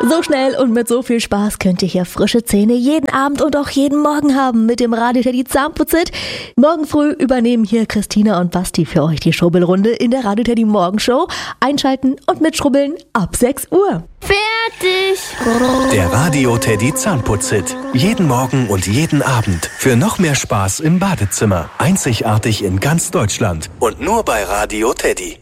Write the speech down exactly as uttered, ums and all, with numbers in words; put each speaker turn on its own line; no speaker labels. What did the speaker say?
So schnell und mit so viel Spaß könnt ihr hier frische Zähne jeden Abend und auch jeden Morgen haben mit dem Radio Teddy Zahnputzit. Morgen früh übernehmen hier Christina und Basti für euch die Schrubbelrunde in der Radio Teddy Morgenshow. Einschalten und mitschrubbeln ab sechs Uhr.
Fertig!
Der Radio Teddy Zahnputzit. Jeden Morgen und jeden Abend. Für noch mehr Spaß im Badezimmer. Einzigartig in ganz Deutschland. Und nur bei Radio Teddy.